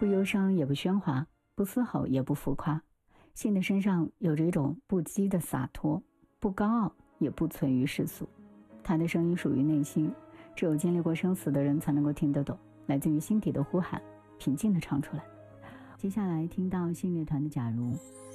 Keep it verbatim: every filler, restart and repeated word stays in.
不忧伤也不喧哗，不嘶吼也不浮夸。信的身上有着一种不羁的洒脱，不高傲也不存于世俗。他的声音属于内心，只有经历过生死的人才能够听得懂，来自于心底的呼喊，平静地唱出来。接下来听到信乐团的假如。